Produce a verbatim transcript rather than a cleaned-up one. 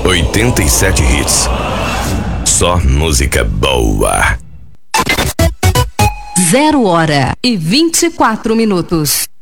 oitenta e sete hits. Só música boa. Zero hora e vinte e quatro minutos.